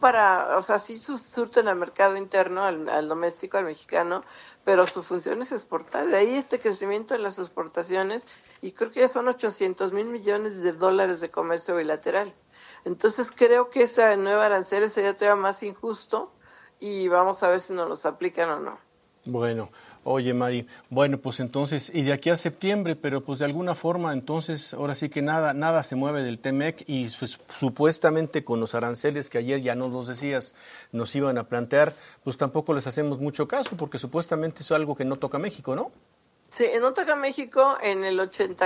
o sea, sí surten al mercado interno, al doméstico, al mexicano, pero su función es exportar. De ahí este crecimiento en las exportaciones, y creo que ya son 800,000 millones de dólares de comercio bilateral. Entonces creo que ese nuevo arancel sería todavía más injusto y vamos a ver si nos los aplican o no. Bueno, oye Mari, bueno pues entonces, y de aquí a septiembre, pero pues de alguna forma entonces, ahora sí que nada se mueve del TEMEC y supuestamente con los aranceles que ayer ya nos los decías, nos iban a plantear, pues tampoco les hacemos mucho caso porque supuestamente es algo que no toca México, ¿no? Sí, no toca México en el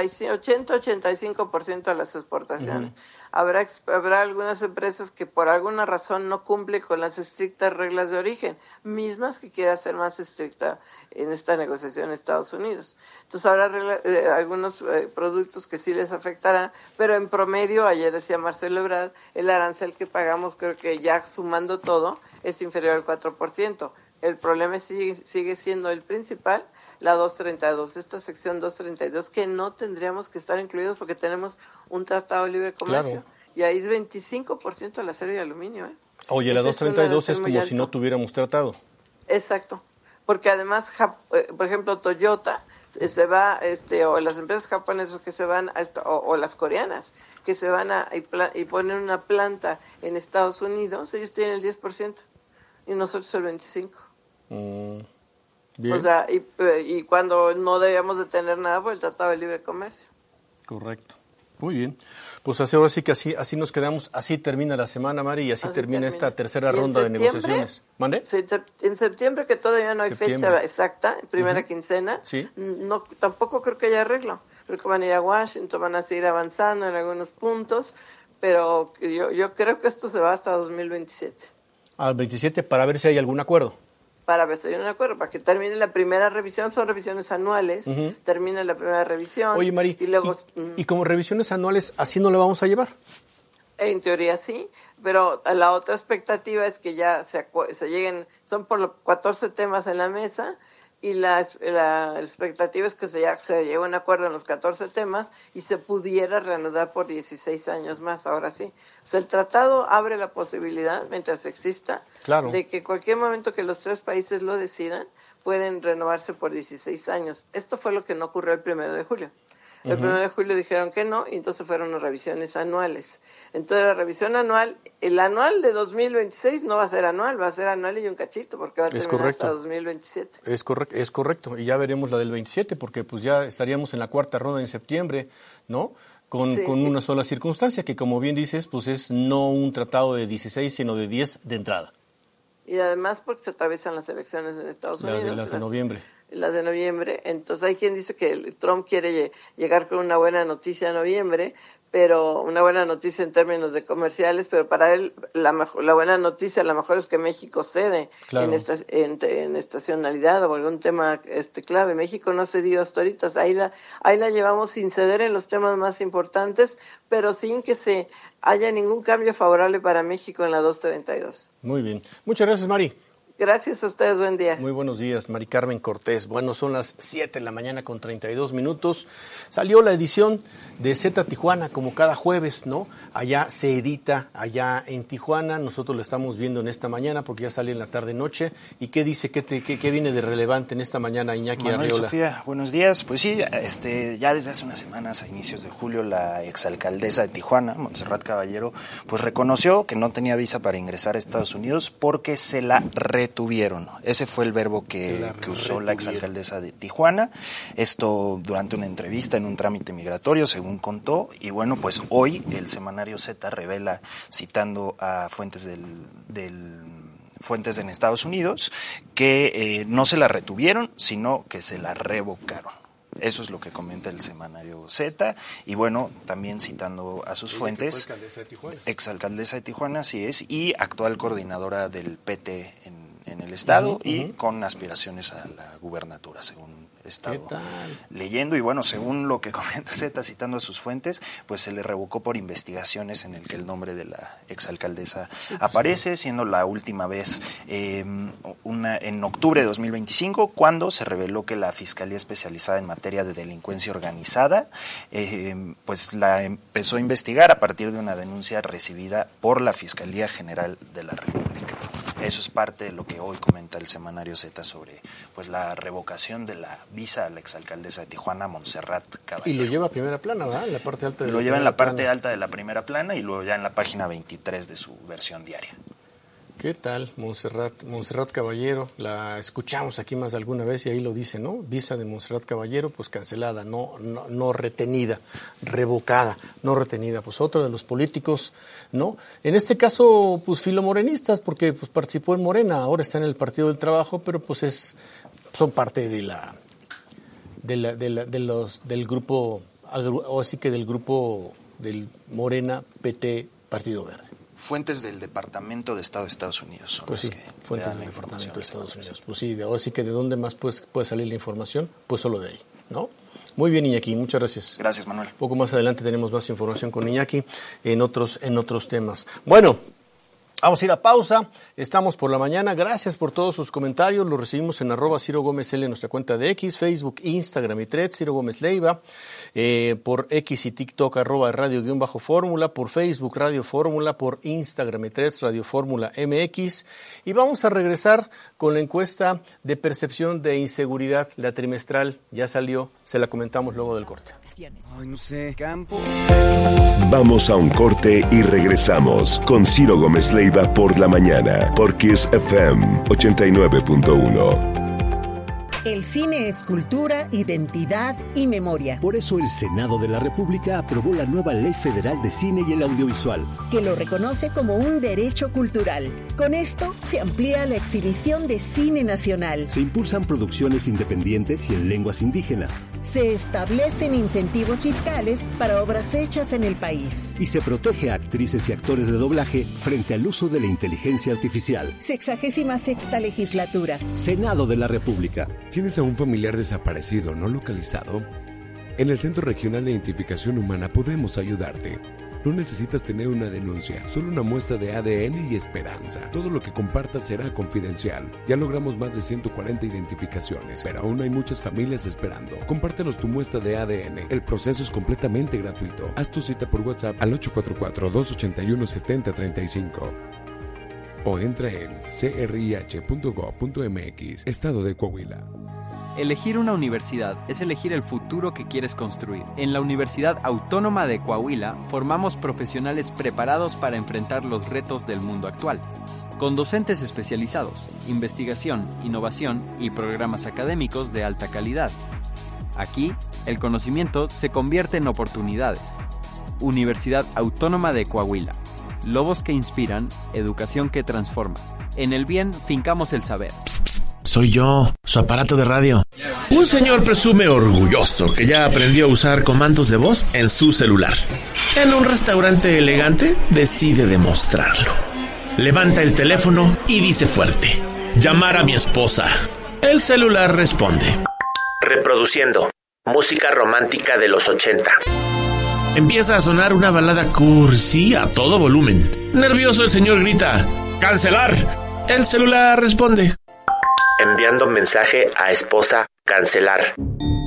80-85% de las exportaciones. Habrá algunas empresas que por alguna razón no cumplen con las estrictas reglas de origen, mismas que quiera ser más estricta en esta negociación en Estados Unidos. Entonces habrá algunos productos que sí les afectará, pero en promedio, ayer decía Marcelo Ebrard, el arancel que pagamos, creo que ya sumando todo, es inferior al 4%. El problema sigue siendo el principal, la 232, esta sección 232, que no tendríamos que estar incluidos porque tenemos un tratado de libre comercio. Claro. Y ahí es 25% de acero y aluminio. Oye, la 232 es como si no tuviéramos tratado. Exacto, porque además, por ejemplo, Toyota se va, o las empresas japonesas que se van, o las coreanas, que se van y ponen una planta en Estados Unidos, ellos tienen el 10% y nosotros el 25%. Bien. O sea, y cuando no debíamos de tener nada por el Tratado de Libre Comercio. Correcto. Muy bien. Pues ahora sí que así nos quedamos, así termina la semana, Mari, y así termina esta tercera ronda de negociaciones. ¿Mande? En septiembre, que todavía no hay fecha exacta, primera quincena, ¿sí? No, tampoco creo que haya arreglo. Creo que van a ir a Washington, van a seguir avanzando en algunos puntos, pero yo creo que esto se va hasta 2027. Al 27 para ver si hay algún acuerdo. Para ver si hay un acuerdo, para que termine la primera revisión, son revisiones anuales, termina la primera revisión. Oye, Mari, y luego y como revisiones anuales, ¿así no la vamos a llevar? En teoría sí, pero la otra expectativa es que ya se lleguen, son por los 14 temas en la mesa, y la expectativa es que se llegue a un acuerdo en los 14 temas y se pudiera reanudar por 16 años más, ahora sí. O sea, el tratado abre la posibilidad, mientras exista, claro, de que cualquier momento que los tres países lo decidan, pueden renovarse por 16 años. Esto fue lo que no ocurrió el 1 de julio. El 1 de julio dijeron que no, y entonces fueron las revisiones anuales. Entonces la revisión anual, el anual de 2026 no va a ser anual, va a ser anual y un cachito, porque va a terminar hasta 2027. Es correcto, y ya veremos la del 27, porque pues ya estaríamos en la cuarta ronda en septiembre, ¿no? Con una sola circunstancia, que como bien dices, pues es no un tratado de 16, sino de 10 de entrada. Y además porque se atraviesan las elecciones en Estados Unidos. Las de noviembre. Las de noviembre. Entonces hay quien dice que Trump quiere llegar con una buena noticia en noviembre, pero una buena noticia en términos de comerciales, pero para él la buena noticia, la mejor es que México cede en estacionalidad o algún tema clave. México no ha cedido hasta ahorita, ahí la llevamos sin ceder en los temas más importantes, pero sin que se haya ningún cambio favorable para México en la 232. Muy bien. Muchas gracias, Mari. Gracias a ustedes, buen día. Muy buenos días, Mari Carmen Cortés. Bueno, son las 7 de la mañana con 32 minutos. Salió la edición de Z Tijuana, como cada jueves, ¿no? Allá se edita, allá en Tijuana. Nosotros lo estamos viendo en esta mañana porque ya sale en la tarde-noche. ¿Y qué dice, qué viene de relevante en esta mañana, Iñaki Manuel, Arriola? Sofía, buenos días. Pues sí, ya desde hace unas semanas, a inicios de julio, la exalcaldesa de Tijuana, Montserrat Caballero, pues reconoció que no tenía visa para ingresar a Estados Unidos porque se la retuvieron. Ese fue el verbo que usó la exalcaldesa de Tijuana. Esto durante una entrevista en un trámite migratorio, según contó. Y bueno, pues hoy el semanario Z revela, citando a fuentes fuentes en Estados Unidos, que no se la retuvieron, sino que se la revocaron. Eso es lo que comenta el semanario Z, y bueno, también citando a sus fuentes, exalcaldesa de Tijuana, así es, y actual coordinadora del PT en el estado, y con aspiraciones a la gubernatura, según estado leyendo. Y bueno, según lo que comenta Zeta, citando a sus fuentes, pues se le revocó por investigaciones en el que el nombre de la exalcaldesa aparece, siendo la última vez en octubre de 2025, cuando se reveló que la Fiscalía Especializada en Materia de Delincuencia Organizada pues la empezó a investigar a partir de una denuncia recibida por la Fiscalía General de la República. Eso es parte de lo que hoy comenta el semanario Zeta sobre pues la revocación de la visa a la exalcaldesa de Tijuana, Montserrat Caballero. Y lo lleva a primera plana, ¿verdad? En la parte alta de lo lleva en la parte alta de la primera plana y luego ya en la página 23 de su versión diaria. ¿Qué tal, Montserrat Caballero? La escuchamos aquí más de alguna vez y ahí lo dice, ¿no? Visa de Montserrat Caballero, pues cancelada, no retenida, revocada, no retenida. Pues otro de los políticos, ¿no? En este caso, pues filomorenistas, porque pues participó en Morena, ahora está en el Partido del Trabajo, pero pues son parte del grupo, o así que del grupo del Morena, PT, Partido Verde. Fuentes del Departamento de Estado de Estados Unidos son pues las sí, que fuentes del Departamento de Estados Unidos. Pues sí, ahora sí que de dónde más puede salir la información, pues solo de ahí, ¿no? Muy bien, Iñaki, muchas gracias. Gracias, Manuel. Un poco más adelante tenemos más información con Iñaki en otros temas. Bueno, vamos a ir a pausa. Estamos por la mañana. Gracias por todos sus comentarios. Los recibimos en @CiroGómezL en nuestra cuenta de X, Facebook, Instagram y Threads, Ciro Gómez Leiva. Por X y TikTok @radio_fórmula, por Facebook Radio Fórmula, por Instagram y Threads Radio Fórmula MX. Y vamos a regresar con la encuesta de percepción de inseguridad, la trimestral. Ya salió, se la comentamos luego del corte. Ay, no sé, campo. Vamos a un corte y regresamos con Ciro Gómez Leiva por la mañana, por Kiss FM 89.1. El cine es cultura, identidad y memoria. Por eso el Senado de la República aprobó la nueva Ley Federal de Cine y el Audiovisual, que lo reconoce como un derecho cultural. Con esto se amplía la exhibición de cine nacional. Se impulsan producciones independientes y en lenguas indígenas. Se establecen incentivos fiscales para obras hechas en el país. Y se protege a actrices y actores de doblaje frente al uso de la inteligencia artificial. 66ª legislatura. Senado de la República. ¿Tienes a un familiar desaparecido no localizado? En el Centro Regional de Identificación Humana podemos ayudarte. No necesitas tener una denuncia, solo una muestra de ADN y esperanza. Todo lo que compartas será confidencial. Ya logramos más de 140 identificaciones, pero aún hay muchas familias esperando. Compártenos tu muestra de ADN. El proceso es completamente gratuito. Haz tu cita por WhatsApp al 844-281-7035. O entra en crih.gov.mx, Estado de Coahuila. Elegir una universidad es elegir el futuro que quieres construir. En la Universidad Autónoma de Coahuila formamos profesionales preparados para enfrentar los retos del mundo actual. Con docentes especializados, investigación, innovación y programas académicos de alta calidad. Aquí, el conocimiento se convierte en oportunidades. Universidad Autónoma de Coahuila. Lobos que inspiran, educación que transforma. En el bien, fincamos el saber. Psst, psst, soy yo, su aparato de radio. Un señor presume orgulloso que ya aprendió a usar comandos de voz en su celular. En un restaurante elegante, decide demostrarlo. Levanta el teléfono y dice fuerte: llamar a mi esposa. El celular responde: reproduciendo música romántica de los 80. Empieza a sonar una balada cursi a todo volumen. Nervioso, el señor grita: ¡cancelar! El celular responde: enviando mensaje a esposa, cancelar.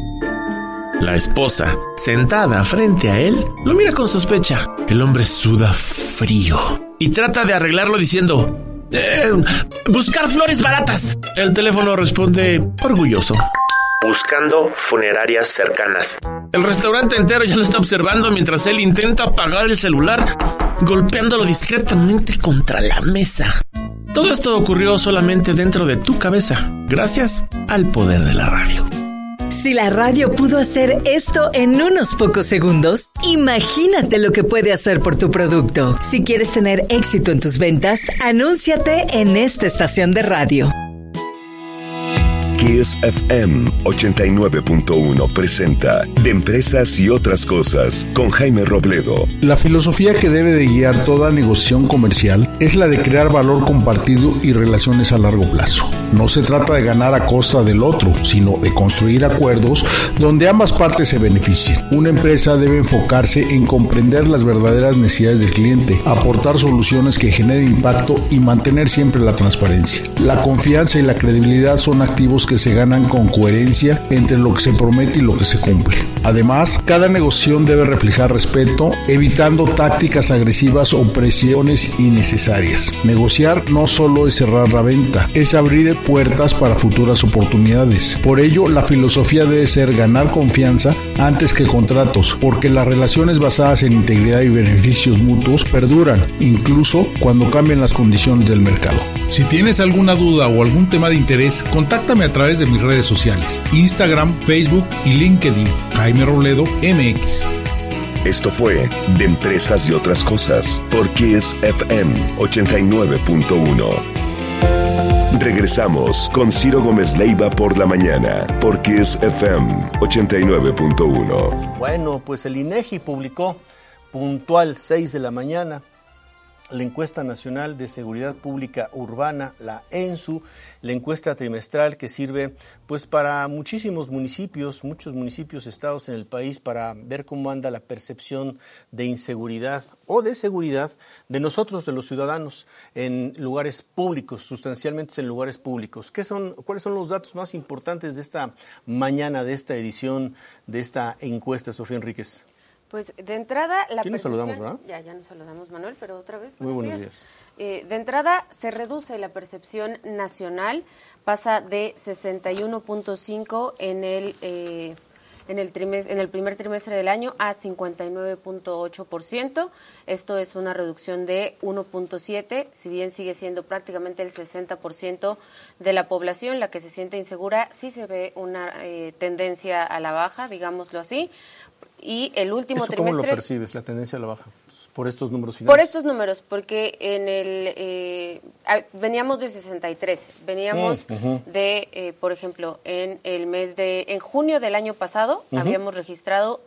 La esposa, sentada frente a él, lo mira con sospecha. El hombre suda frío y trata de arreglarlo diciendo: buscar flores baratas. El teléfono responde orgulloso: buscando funerarias cercanas. El restaurante entero ya lo está observando mientras él intenta apagar el celular, golpeándolo discretamente contra la mesa. Todo esto ocurrió solamente dentro de tu cabeza, gracias al poder de la radio. Si la radio pudo hacer esto en unos pocos segundos, imagínate lo que puede hacer por tu producto. Si quieres tener éxito en tus ventas, anúnciate en esta estación de radio. Kiss FM 89.1 presenta De Empresas y Otras Cosas con Jaime Robledo. La filosofía que debe de guiar toda negociación comercial es la de crear valor compartido y relaciones a largo plazo. No se trata de ganar a costa del otro, sino de construir acuerdos donde ambas partes se beneficien. Una empresa debe enfocarse en comprender las verdaderas necesidades del cliente, aportar soluciones que generen impacto y mantener siempre la transparencia. La confianza y la credibilidad son activos que se ganan con coherencia entre lo que se promete y lo que se cumple. Además, cada negociación debe reflejar respeto, evitando tácticas agresivas o presiones innecesarias. Negociar no solo es cerrar la venta, es abrir puertas para futuras oportunidades. Por ello, la filosofía debe ser ganar confianza antes que contratos, porque las relaciones basadas en integridad y beneficios mutuos perduran, incluso cuando cambien las condiciones del mercado. Si tienes alguna duda o algún tema de interés, contáctame a través de mis redes sociales, Instagram, Facebook y LinkedIn, Jaime Robledo MX. Esto fue De Empresas y Otras Cosas por Kiss FM 89.1. Regresamos con Ciro Gómez Leiva por la mañana por Kiss FM 89.1. Bueno, pues el INEGI publicó puntual 6 de la mañana la encuesta nacional de seguridad pública urbana, la ENSU, la encuesta trimestral que sirve pues para muchos municipios, estados en el país, para ver cómo anda la percepción de inseguridad o de seguridad de nosotros, de los ciudadanos, en lugares públicos, sustancialmente en lugares públicos. ¿Cuáles son los datos más importantes de esta mañana, de esta edición, de esta encuesta, Sofía Enríquez? Pues de entrada la percepción... nos saludamos, ¿verdad? Ya nos saludamos, Manuel, pero otra vez. Muy buenos días. De entrada se reduce la percepción nacional, pasa de 61.5 en el primer trimestre del año a 59.8%. Esto es una reducción de 1.7, si bien sigue siendo prácticamente el 60% de la población la que se siente insegura, sí se ve una tendencia a la baja, digámoslo así. Y el último trimestre... ¿Cómo lo percibes, la tendencia a la baja? Por estos números finales. Por estos números, porque veníamos de 63, veníamos de, por ejemplo, en junio del año pasado habíamos registrado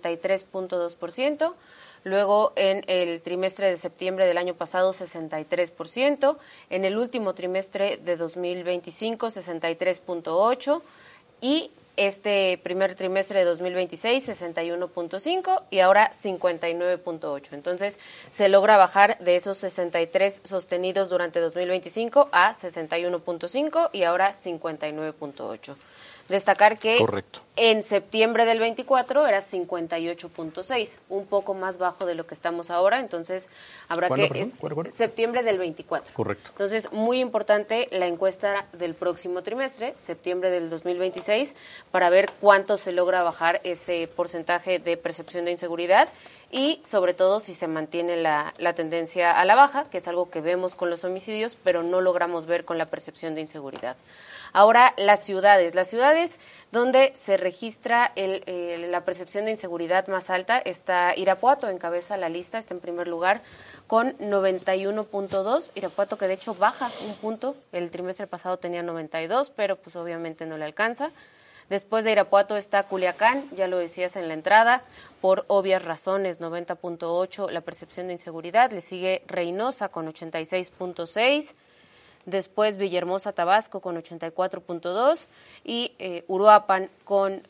63.2%, luego en el trimestre de septiembre del año pasado 63%, en el último trimestre de 2025 63.8% y este primer trimestre de 2026, 61.5 y ahora 59.8. Entonces, se logra bajar de esos 63 sostenidos durante 2025 a 61.5 y ahora 59.8. Destacar que en septiembre del 24 era 58.6, un poco más bajo de lo que estamos ahora, entonces habrá septiembre del 24. Correcto. Entonces, muy importante la encuesta del próximo trimestre, septiembre del 2026, para ver cuánto se logra bajar ese porcentaje de percepción de inseguridad y sobre todo si se mantiene la tendencia a la baja, que es algo que vemos con los homicidios, pero no logramos ver con la percepción de inseguridad. Ahora, las ciudades donde se registra la percepción de inseguridad más alta, está Irapuato, encabeza la lista, está en primer lugar con 91.2, Irapuato que de hecho baja un punto, el trimestre pasado tenía 92, pero pues obviamente no le alcanza. Después de Irapuato está Culiacán, ya lo decías en la entrada, por obvias razones, 90.8 la percepción de inseguridad, le sigue Reynosa con 86.6, después Villahermosa, Tabasco con 84.2 y Uruapan con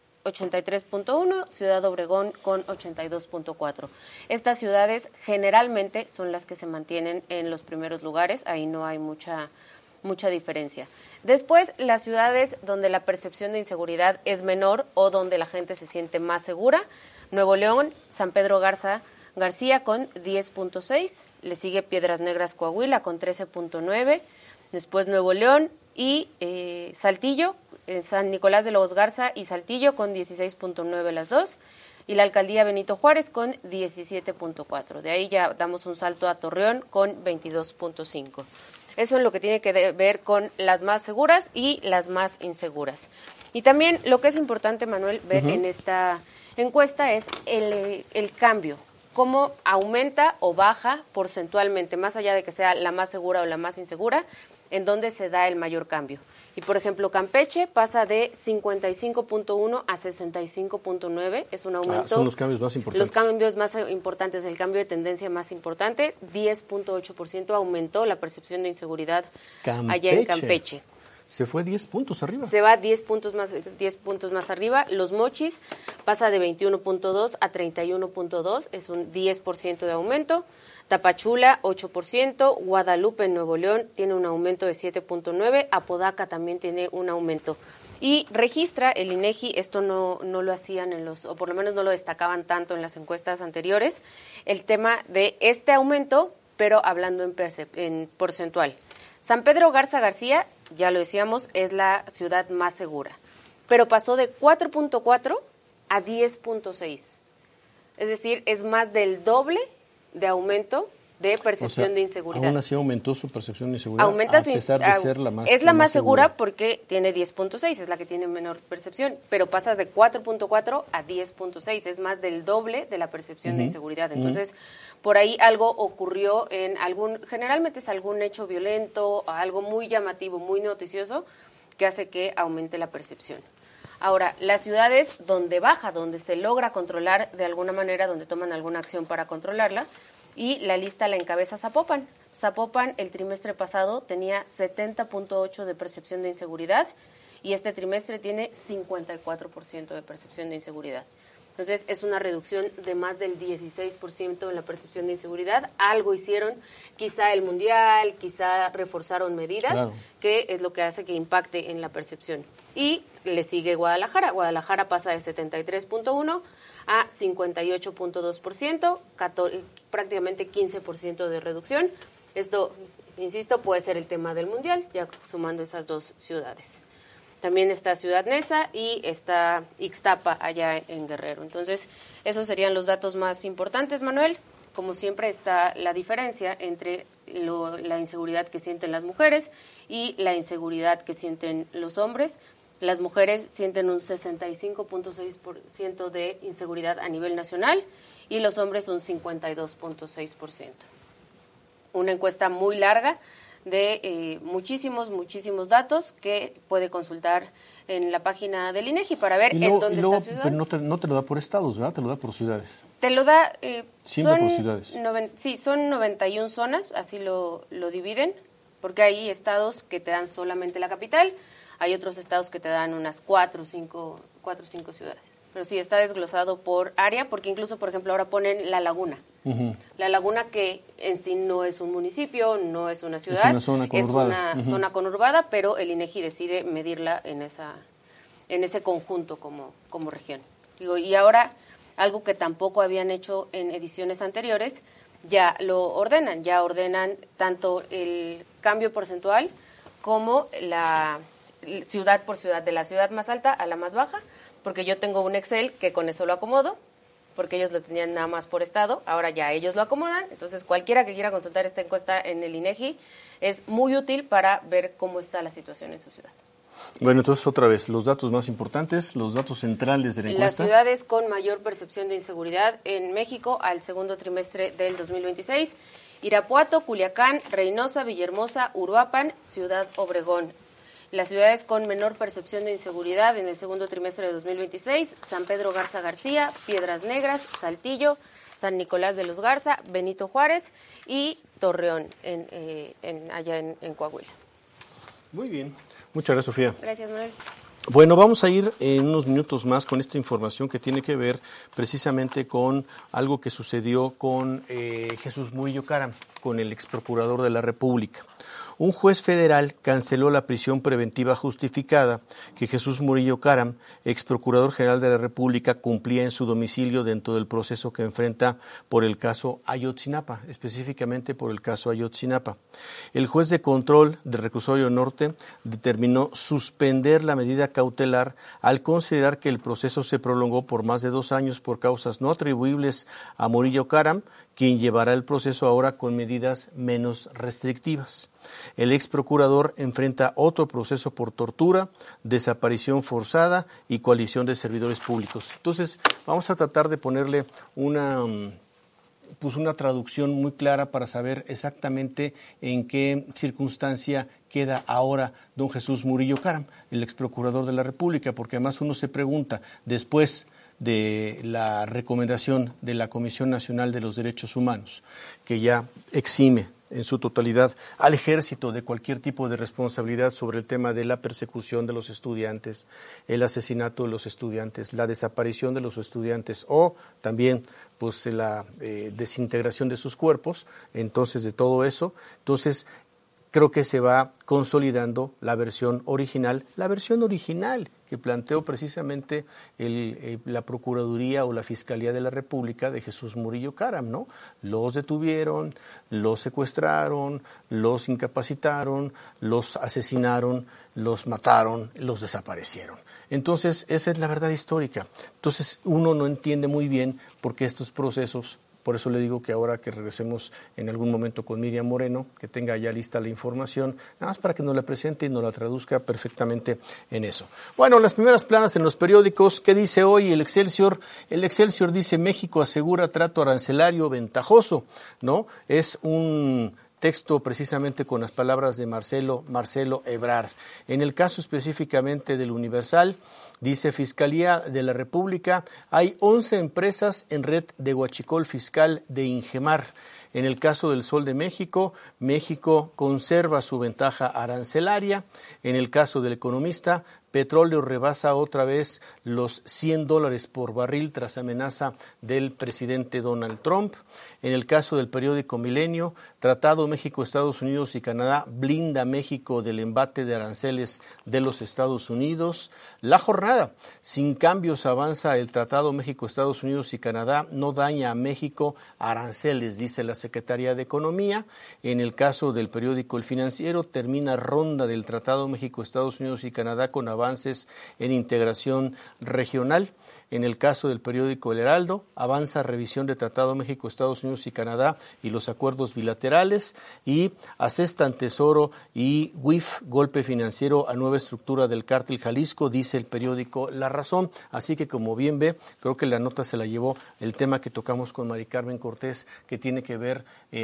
83.1, Ciudad Obregón con 82.4. Estas ciudades generalmente son las que se mantienen en los primeros lugares, ahí no hay mucha diferencia. Después, las ciudades donde la percepción de inseguridad es menor o donde la gente se siente más segura, Nuevo León, San Pedro García con 10.6, le sigue Piedras Negras, Coahuila con 13.9, después Nuevo León y Saltillo, San Nicolás de Lobos Garza y Saltillo con 16.9 las dos, y la alcaldía Benito Juárez con 17.4. De ahí ya damos un salto a Torreón con 22.5. Eso es lo que tiene que ver con las más seguras y las más inseguras. Y también lo que es importante, Manuel, ver en esta encuesta es el cambio cómo aumenta o baja porcentualmente, más allá de que sea la más segura o la más insegura, en dónde se da el mayor cambio. Y, por ejemplo, Campeche pasa de 55.1 a 65.9, es un aumento. Son los cambios más importantes. Los cambios más importantes, el cambio de tendencia más importante, 10.8% aumentó la percepción de inseguridad allá en Campeche. Se fue 10 puntos arriba. Se va 10 puntos más arriba. Los Mochis pasa de 21.2 a 31.2, es un 10% de aumento. Tapachula, 8%, Guadalupe, en Nuevo León, tiene un aumento de 7.9%, Apodaca también tiene un aumento. Y registra el INEGI, esto no lo hacían o por lo menos no lo destacaban tanto en las encuestas anteriores, el tema de este aumento, pero hablando en porcentual. San Pedro Garza García, ya lo decíamos, es la ciudad más segura, pero pasó de 4.4 a 10.6. Es decir, es más del doble de aumento de percepción de inseguridad. Aún así aumentó su percepción de inseguridad, aumenta a pesar de ser la más es la más segura porque tiene 10.6, es la que tiene menor percepción, pero pasa de 4.4 a 10.6, es más del doble de la percepción de inseguridad. Entonces, por ahí algo ocurrió generalmente es algún hecho violento, algo muy llamativo, muy noticioso, que hace que aumente la percepción. Ahora, las ciudades donde baja, donde se logra controlar de alguna manera, donde toman alguna acción para controlarla, y la lista la encabeza Zapopan. Zapopan el trimestre pasado tenía 70.8 de percepción de inseguridad y este trimestre tiene 54% de percepción de inseguridad. Entonces, es una reducción de más del 16% en la percepción de inseguridad. Algo hicieron, quizá el Mundial, quizá reforzaron medidas, que es lo que hace que impacte en la percepción. Y le sigue Guadalajara. Guadalajara pasa de 73.1 a 58.2%, prácticamente 15% de reducción. Esto, insisto, puede ser el tema del Mundial, ya sumando esas dos ciudades. También está Ciudad Neza y está Ixtapa allá en Guerrero. Entonces, esos serían los datos más importantes, Manuel. Como siempre está la diferencia entre la inseguridad que sienten las mujeres y la inseguridad que sienten los hombres. Las mujeres sienten un 65.6% de inseguridad a nivel nacional y los hombres un 52.6%. Una encuesta muy larga de muchísimos datos que puede consultar en la página del INEGI para ver en dónde está ciudad. Pero no te lo da por estados, ¿verdad? Te lo da por ciudades. Te lo da... Siempre por ciudades. Son 91 zonas, así lo dividen, porque hay estados que te dan solamente la capital, hay otros estados que te dan unas 4 o 5 ciudades. Pero sí, está desglosado por área, porque incluso, por ejemplo, ahora ponen La Laguna. La Laguna, que en sí no es un municipio, no es una ciudad, es una zona conurbada. Es una zona conurbada, pero el INEGI decide medirla en ese conjunto como región. Y ahora, algo que tampoco habían hecho en ediciones anteriores, ya ordenan tanto el cambio porcentual como la ciudad por ciudad, de la ciudad más alta a la más baja, porque yo tengo un Excel que con eso lo acomodo, porque ellos lo tenían nada más por estado, ahora ya ellos lo acomodan, entonces cualquiera que quiera consultar esta encuesta en el INEGI es muy útil para ver cómo está la situación en su ciudad. Bueno, entonces otra vez, los datos más importantes, los datos centrales de la encuesta. Las ciudades con mayor percepción de inseguridad en México al segundo trimestre del 2026, Irapuato, Culiacán, Reynosa, Villahermosa, Uruapan, Ciudad Obregón. Las ciudades con menor percepción de inseguridad en el segundo trimestre de 2026, San Pedro Garza García, Piedras Negras, Saltillo, San Nicolás de los Garza, Benito Juárez y Torreón, allá en Coahuila. Muy bien. Muchas gracias, Sofía. Gracias, Manuel. Bueno, vamos a ir en unos minutos más con esta información que tiene que ver precisamente con algo que sucedió con Jesús Murillo Caram, con el exprocurador de la República. Un juez federal canceló la prisión preventiva justificada que Jesús Murillo Caram, ex procurador general de la República, cumplía en su domicilio dentro del proceso que enfrenta por el caso Ayotzinapa, específicamente por el caso Ayotzinapa. El juez de control del Reclusorio Norte determinó suspender la medida cautelar al considerar que el proceso se prolongó por más de 2 años por causas no atribuibles a Murillo Caram, quien llevará el proceso ahora con medidas menos restrictivas. El ex procurador enfrenta otro proceso por tortura, desaparición forzada y coalición de servidores públicos. Entonces, vamos a tratar de ponerle una pues una traducción muy clara para saber exactamente en qué circunstancia queda ahora don Jesús Murillo Caram, el ex procurador de la República, porque además uno se pregunta, después de la recomendación de la Comisión Nacional de los Derechos Humanos, que ya exime en su totalidad al ejército de cualquier tipo de responsabilidad sobre el tema de la persecución de los estudiantes, el asesinato de los estudiantes, la desaparición de los estudiantes o también pues la desintegración de sus cuerpos, entonces de todo eso, entonces creo que se va consolidando la versión original que planteó precisamente la Procuraduría o la Fiscalía de la República de Jesús Murillo Caram, ¿no? Los detuvieron, los secuestraron, los incapacitaron, los asesinaron, los mataron, los desaparecieron. Entonces, esa es la verdad histórica. Entonces, uno no entiende muy bien por qué estos procesos. Por eso le digo que ahora que regresemos en algún momento con Miriam Moreno, que tenga ya lista la información, nada más para que nos la presente y nos la traduzca perfectamente en eso. Bueno, las primeras planas en los periódicos, ¿qué dice hoy el Excelsior? El Excelsior dice: México asegura trato arancelario ventajoso, ¿no? Es un texto precisamente con las palabras de Marcelo Ebrard. En el caso específicamente del Universal, dice Fiscalía de la República, hay 11 empresas en red de huachicol fiscal de Ingemar. En el caso del Sol de México, México conserva su ventaja arancelaria. En el caso del Economista, petróleo rebasa otra vez los $100 por barril tras amenaza del presidente Donald Trump. En el caso del periódico Milenio, Tratado México, Estados Unidos y Canadá blinda a México del embate de aranceles de los Estados Unidos. La Jornada, sin cambios avanza el Tratado México, Estados Unidos y Canadá, no daña a México aranceles, dice la Secretaría de Economía. En el caso del periódico El Financiero, termina ronda del Tratado México, Estados Unidos y Canadá con avances en integración regional. En el caso del periódico El Heraldo, avanza revisión de Tratado México, Estados Unidos y Canadá y los acuerdos bilaterales, y asestan Tesoro y WIF, golpe financiero a nueva estructura del cártel Jalisco, dice el periódico La Razón. Así que, como bien ve, creo que la nota se la llevó el tema que tocamos con Mari Carmen Cortés, que tiene que ver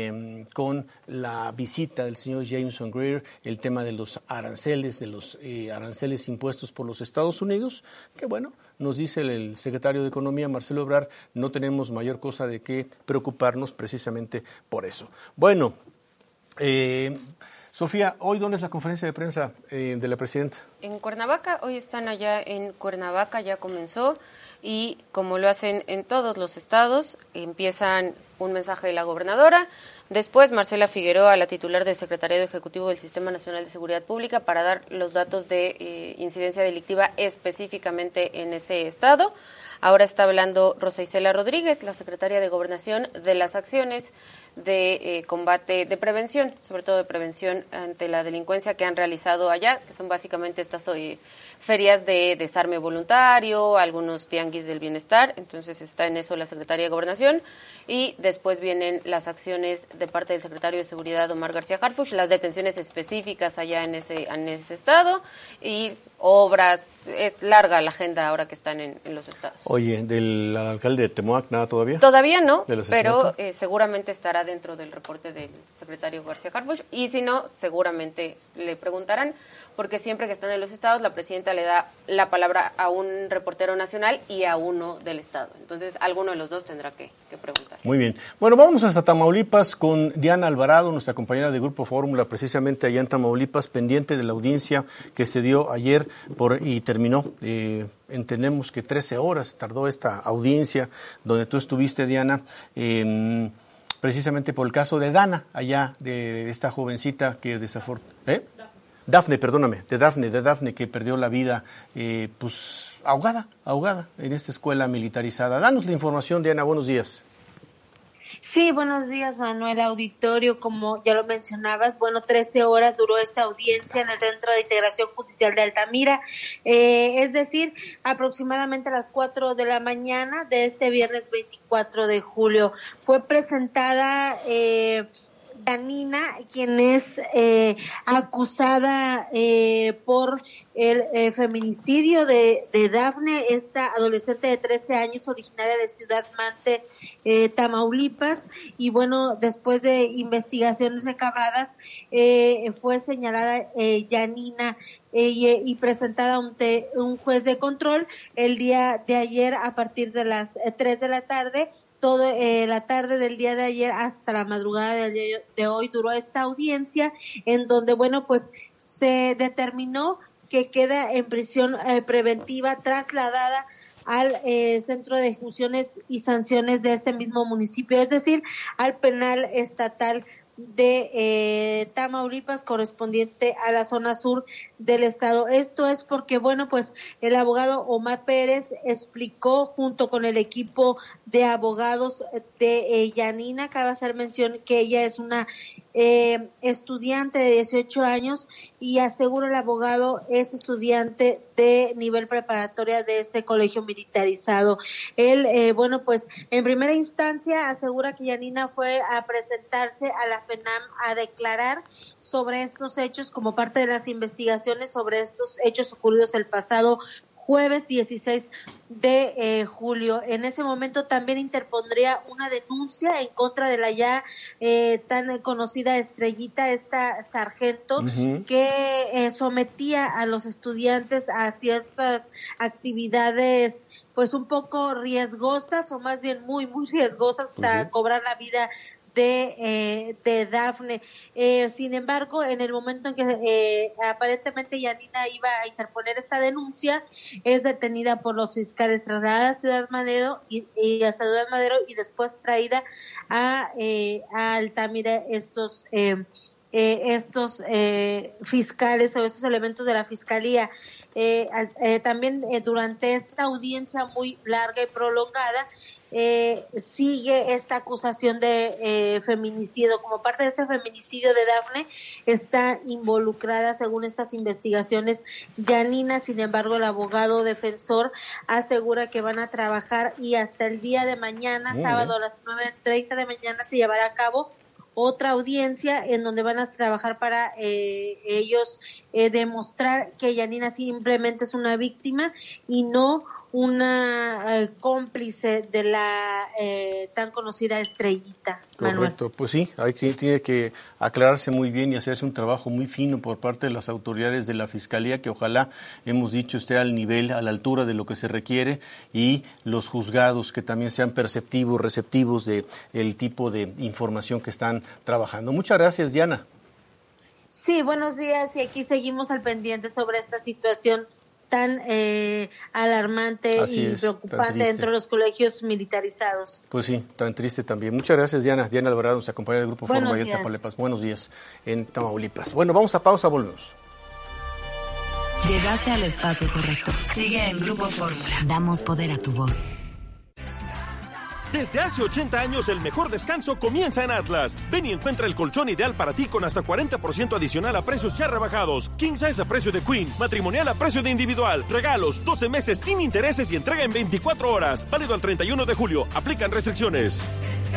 con la visita del señor Jameson Greer, el tema de los aranceles, aranceles impuestos por los Estados Unidos, que bueno, nos dice el secretario de Economía, Marcelo Ebrard, no tenemos mayor cosa de qué preocuparnos precisamente por eso. Bueno, Sofía, ¿hoy dónde es la conferencia de prensa de la presidenta? En Cuernavaca, hoy están allá en Cuernavaca, ya comenzó, y como lo hacen en todos los estados, empiezan un mensaje de la gobernadora, después Marcela Figueroa, la titular del Secretariado Ejecutivo del Sistema Nacional de Seguridad Pública, para dar los datos de incidencia delictiva específicamente en ese estado. Ahora está hablando Rosa Isela Rodríguez, la secretaria de Gobernación, de las acciones de combate, de prevención, sobre todo de prevención ante la delincuencia que han realizado allá, que son básicamente estas ferias de desarme voluntario, algunos tianguis del bienestar. Entonces está en eso la secretaria de Gobernación, y después vienen las acciones de parte del secretario de Seguridad, Omar García Harfuch, las detenciones específicas allá en ese estado, y obras. Es larga la agenda ahora que están en los estados. Oye, ¿del alcalde de Temoac nada todavía? Todavía no, pero seguramente estará dentro del reporte del secretario García Harfuch, y si no, seguramente le preguntarán, porque siempre que están en los estados, la presidenta le da la palabra a un reportero nacional y a uno del estado. Entonces, alguno de los dos tendrá que preguntar. Muy bien. Bueno, vámonos hasta Tamaulipas con Diana Alvarado, nuestra compañera de Grupo Fórmula, precisamente allá en Tamaulipas, pendiente de la audiencia que se dio ayer y terminó. Entendemos que 13 horas tardó esta audiencia donde tú estuviste, Diana, precisamente por el caso de Dana, allá de esta jovencita que desafortunadamente... Dafne, perdóname, de Dafne, que perdió la vida, pues ahogada en esta escuela militarizada. Danos la información, Diana, buenos días. Sí, buenos días, Manuel Auditorio. Como ya lo mencionabas, 13 horas duró esta audiencia en el Centro de Integración Judicial de Altamira, es decir, aproximadamente a las 4 de la mañana de este viernes 24 de julio. Fue presentada Yanina, quien es acusada por el feminicidio de Dafne, esta adolescente de 13 años originaria de Ciudad Mante, Tamaulipas, y bueno, después de investigaciones recabadas, fue señalada Yanina y presentada ante un juez de control el día de ayer a partir de las 3 de la tarde. Toda la tarde del día de ayer hasta la madrugada del día de hoy duró esta audiencia, en donde, bueno, pues se determinó que queda en prisión preventiva, trasladada al Centro de Ejecuciones y Sanciones de este mismo municipio, es decir, al penal estatal de Tamaulipas, correspondiente a la zona sur del estado. Esto es porque, bueno, pues el abogado Omar Pérez explicó junto con el equipo de abogados de Yanina, cabe hacer mención que ella es una estudiante de 18 años y asegura el abogado es estudiante de nivel preparatoria de este colegio militarizado. Él, bueno, pues en primera instancia asegura que Yanina fue a presentarse a la FENAM a declarar sobre estos hechos como parte de las investigaciones sobre estos hechos ocurridos el pasado jueves 16 de julio. En ese momento también interpondría una denuncia en contra de la ya tan conocida Estrellita, esta sargento, que sometía a los estudiantes a ciertas actividades pues un poco riesgosas, o más bien muy riesgosas, hasta cobrar la vida de Dafne. Sin embargo, en el momento en que aparentemente Yanina iba a interponer esta denuncia, es detenida por los fiscales, trasladada a Ciudad Madero y después traída a Altamira. Estos fiscales o estos elementos de la fiscalía también durante esta audiencia muy larga y prolongada sigue esta acusación de feminicidio. Como parte de ese feminicidio de Dafne está involucrada, según estas investigaciones, Yanina. Sin embargo, el abogado defensor asegura que van a trabajar y hasta el día de mañana, sábado a las 9:30 de mañana, se llevará a cabo otra audiencia en donde van a trabajar para ellos demostrar que Yanina simplemente es una víctima y no una cómplice de la tan conocida Estrellita. Manuel. Correcto, pues sí, ahí tiene que aclararse muy bien y hacerse un trabajo muy fino por parte de las autoridades de la Fiscalía, que ojalá, hemos dicho, esté al nivel, a la altura de lo que se requiere, y los juzgados que también sean perceptivos, receptivos de el tipo de información que están trabajando. Muchas gracias, Diana. Sí, buenos días, y aquí seguimos al pendiente sobre esta situación tan alarmante y preocupante dentro de los colegios militarizados. Pues sí, tan triste también. Muchas gracias, Diana. Diana Alvarado nos acompaña del Grupo Fórmula en Tamaulipas. Buenos días en Tamaulipas. Bueno, vamos a pausa, volvemos. Llegaste al espacio correcto. Sigue en Grupo Fórmula. Damos poder a tu voz. Desde hace 80 años, el mejor descanso comienza en Atlas. Ven y encuentra el colchón ideal para ti con hasta 40% adicional a precios ya rebajados. King Size a precio de Queen, matrimonial a precio de individual. Regalos, 12 meses sin intereses y entrega en 24 horas. Válido al 31 de julio. Aplican restricciones.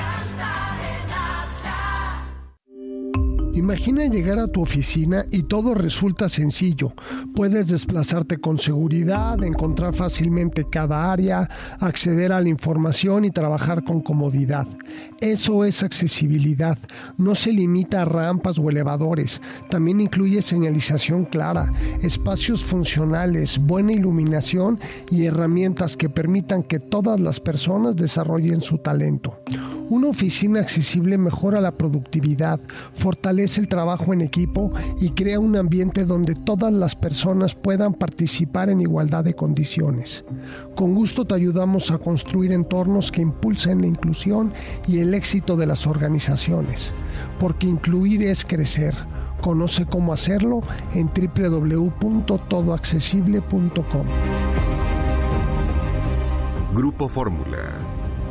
Imagina llegar a tu oficina y todo resulta sencillo. Puedes desplazarte con seguridad, encontrar fácilmente cada área, acceder a la información y trabajar con comodidad. Eso es accesibilidad. No se limita a rampas o elevadores. También incluye señalización clara, espacios funcionales, buena iluminación y herramientas que permitan que todas las personas desarrollen su talento. Una oficina accesible mejora la productividad, fortalece el trabajo en equipo y crea un ambiente donde todas las personas puedan participar en igualdad de condiciones. Con gusto te ayudamos a construir entornos que impulsen la inclusión y el éxito de las organizaciones, porque incluir es crecer. Conoce cómo hacerlo en www.todoaccesible.com. Grupo Fórmula.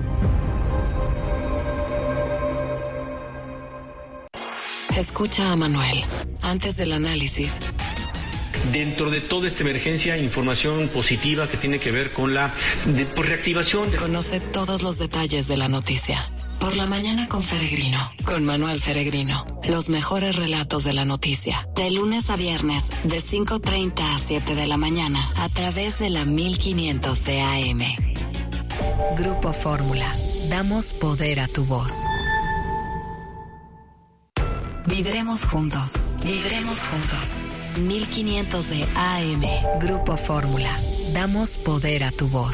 Escucha a Manuel antes del análisis. Dentro de toda esta emergencia, información positiva que tiene que ver con la reactivación. Conoce todos los detalles de la noticia. Por la mañana con Feregrino, con Manuel Feregrino. Los mejores relatos de la noticia. De lunes a viernes, de 5:30 a 7 de la mañana, a través de la 1500 de AM. Grupo Fórmula. Damos poder a tu voz. Vibremos juntos. Vibremos juntos. 1500 de AM. Grupo Fórmula. Damos poder a tu voz.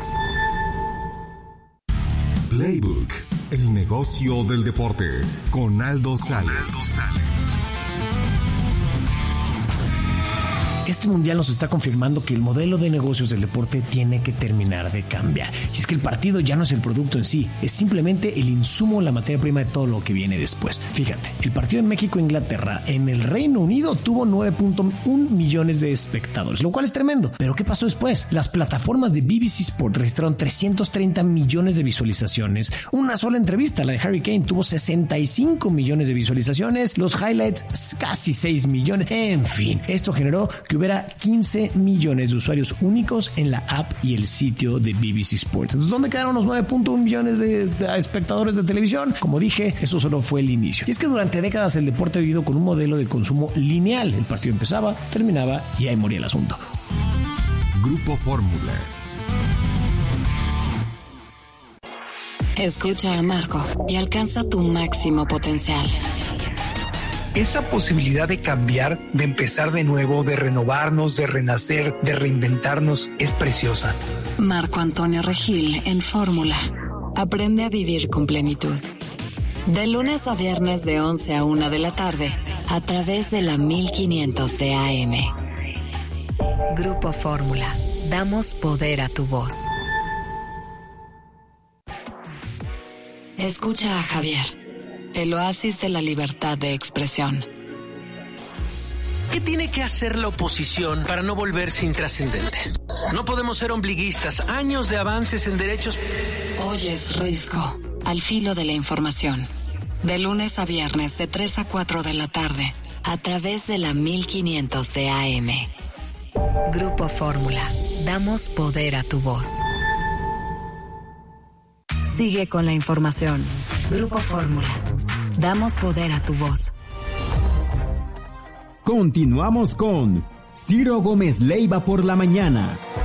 Playbook, el negocio del deporte, con Aldo Sales. Este mundial nos está confirmando que el modelo de negocios del deporte tiene que terminar de cambiar. Y es que el partido ya no es el producto en sí, es simplemente el insumo, la materia prima de todo lo que viene después. Fíjate, el partido en México-Inglaterra en el Reino Unido tuvo 9.1 millones de espectadores, lo cual es tremendo. Pero ¿qué pasó después? Las plataformas de BBC Sport registraron 330 millones de visualizaciones. Una sola entrevista, la de Harry Kane, tuvo 65 millones de visualizaciones. Los highlights, casi 6 millones. En fin, esto generó que hubiera 15 millones de usuarios únicos en la app y el sitio de BBC Sports. Entonces, ¿dónde quedaron los 9.1 millones de espectadores de televisión? Como dije, eso solo fue el inicio. Y es que durante décadas el deporte ha vivido con un modelo de consumo lineal. El partido empezaba, terminaba y ahí moría el asunto. Grupo Fórmula. Escucha a Marco y alcanza tu máximo potencial. Esa posibilidad de cambiar, de empezar de nuevo, de renovarnos, de renacer, de reinventarnos, es preciosa. Marco Antonio Regil en Fórmula. Aprende a vivir con plenitud. De lunes a viernes de 11 a 1 de la tarde, a través de la 1500 de AM. Grupo Fórmula. Damos poder a tu voz. Escucha a Javier. El oasis de la libertad de expresión. ¿Qué tiene que hacer la oposición para no volverse intrascendente? No podemos ser ombliguistas. Años de avances en derechos. Oyes Risco, al filo de la información. De lunes a viernes de 3 a 4 de la tarde, a través de la 1500 de AM. Grupo Fórmula. Damos poder a tu voz. Sigue con la información. Grupo Fórmula. Damos poder a tu voz. Continuamos con Ciro Gómez Leiva por la mañana.